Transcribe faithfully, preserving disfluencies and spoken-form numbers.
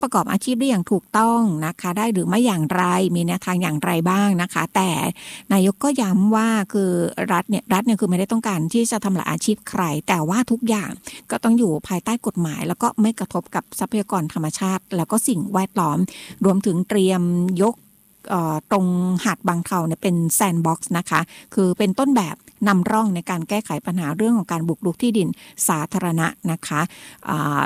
ประกอบอาชีพได้อย่างถูกต้องนะคะได้หรือไม่อย่างไรมีแนวทางอย่างไรบ้างนะคะแต่นายกก็ย้ำว่าคือรัฐเนี่ยรัฐเนี่ยคือไม่ได้ต้องการที่จะทำลายอาชีพใครแต่ว่าทุกอย่างก็ต้องอยู่ภายใต้กฎหมายแล้วก็ไม่กระทบกับทรัพยากรธรรมชาติแล้วก็สิ่งแวดล้อมรวมถึงเตรียมยกตรงหาดบางเทาเนี่ยเป็นแซนด์บ็อกซ์นะคะคือเป็นต้นแบบนำร่องในการแก้ไขปัญหาเรื่องของการบุกรุกที่ดินสาธารณะนะคะ